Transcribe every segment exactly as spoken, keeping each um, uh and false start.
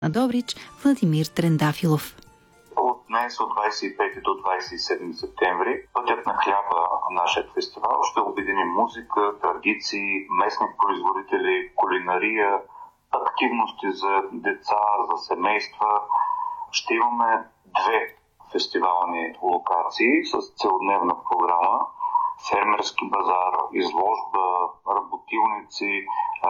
на Добрич Владимир Трендафилов. От днес, от двадесет и пети до двадесет и седми септември, Пътят на хляба, нашият фестивал, ще обедини музика, традиции, местни производители, кулинария, активности за деца, за семейства. Ще имаме две фестивални локации с целодневна програма. Фермерски базар, изложба, работилници.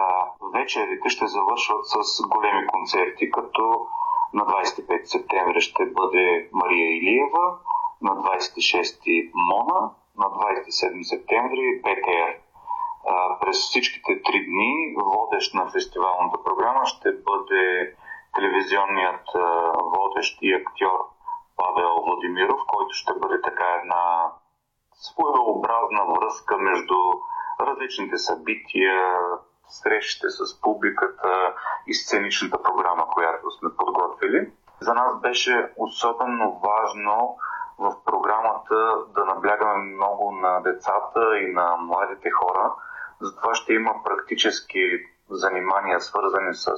Вечерите ще завършват с големи концерти, като на двадесет и пети септември ще бъде Мария Илиева, на двадесет и шести Мона, на двадесет и седми септември БТР. През всичките три дни водещ на фестивалната програма ще бъде телевизионният водещ и актьор Павел Владимиров, който ще бъде така една своеобразна връзка между различните събития, срещите с публиката и сценичната програма, която сме подготвили. За нас беше особено важно в програмата да наблягаме много на децата и на младите хора. Затова ще има практически занимания, свързани с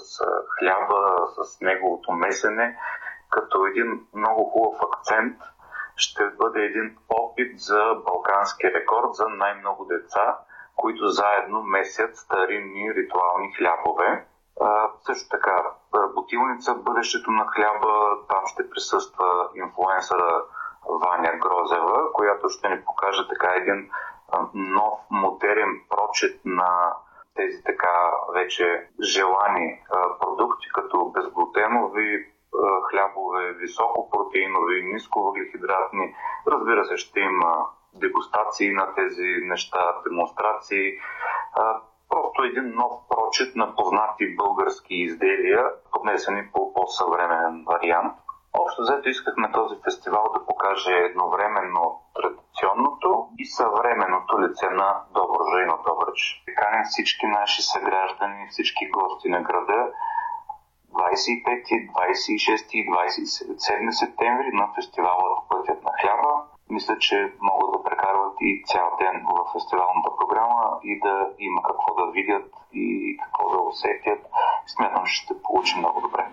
хляба, с неговото месене, като един много хубав акцент ще бъде един опит за балкански рекорд за най-много деца, които заедно месят старинни ритуални хлябове. А, също така, работилница Бъдещето на хляба, там ще присъства инфлуенсъра Ваня Грозева, която ще ни покаже така един нов, модерен прочит на тези така вече желани а, продукти, като безглутенови хлябове, високопротеинови, нисковъглехидратни. Разбира се, ще има дегустации на тези неща, демонстрации. А, просто един нов прочит на познати български изделия, поднесени по по-съвременен вариант. Общо взето искахме този фестивал да покаже едновременно традиционното и съвременното лице на Добруджа и на Добрич. Каним всички наши съграждани, всички гости на града двадесет и пети, двадесет и шести и двадесет и седми септември на фестивала Пътят на хляба. Мисля, че могат да прекарват и цял ден в фестивалната програма и да има какво да видят и какво да усетят. Смятам, че ще получи много добре.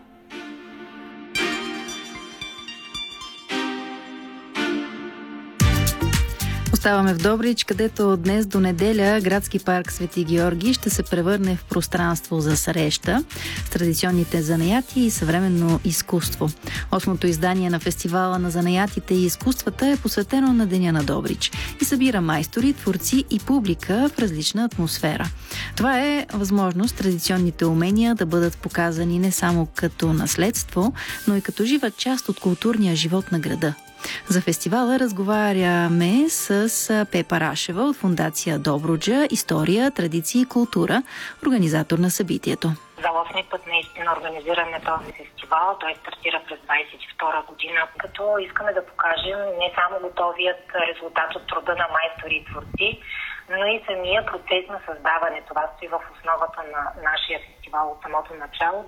Оставаме в Добрич, където днес до неделя градски парк Свети Георги ще се превърне в пространство за среща с традиционните занаяти и съвременно изкуство. Осмото издание на фестивала на занаятите и изкуствата е посветено на Деня на Добрич и събира майстори, творци и публика в различна атмосфера. Това е възможност традиционните умения да бъдат показани не само като наследство, но и като жива част от културния живот на града. За фестивала разговаряме с Пепа Рашева от фондация Добруджа История, традиции и култура, организатор на събитието. За осми път наистина организираме този фестивал. Той стартира през двадесет и втора година, като искаме да покажем не само готовият резултат от труда на майстори и творци, но и самия процес на създаване. Това стои в основата на нашия фестивал от самото начало.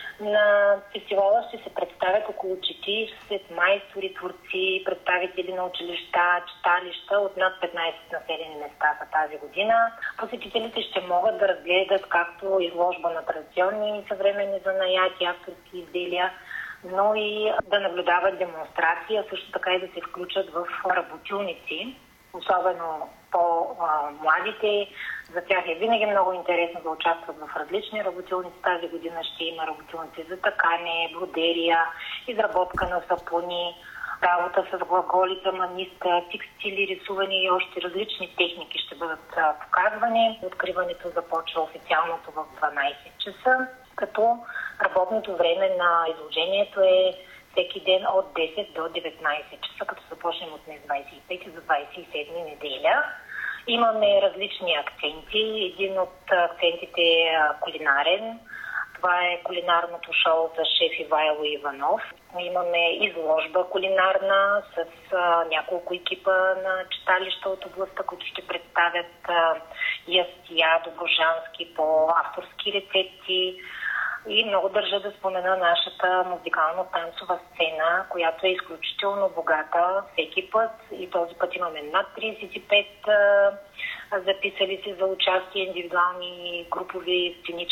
На фестивала ще се представят около четиридесет майстори, творци, представители на училища, читалища от над петнадесет населени места за тази година. Посетителите ще могат да разгледат както изложба на традиционни и съвременни занаяти, авторски изделия, но и да наблюдават демонстрации, а също така и да се включат в работилници, особено по-младите. За тях е винаги много интересно да участват в различни работилници. Тази година ще има работилници за такане, бродерия, изработка на сапуни, работа с глаголица, маниста, текстили, рисувани и още различни техники ще бъдат показвани. Откриването започва официалното в дванадесет часа, като работното време на изложението е всеки ден от десет до деветнадесет часа, като започнем от днес двадесет и пети за двадесет и седми неделя. Имаме различни акценти. Един от акцентите е кулинарен. Това е кулинарното шоу за шеф Ивайло Иванов. Имаме изложба кулинарна с а, няколко екипа на читалища от областта, които ще представят а, ястия доброжански по авторски рецепти. И много държа да спомена нашата музикално-танцова сцена, която е изключително богата всеки път. И този път имаме над тридесет и пет а, записали се за участие индивидуални групови сценични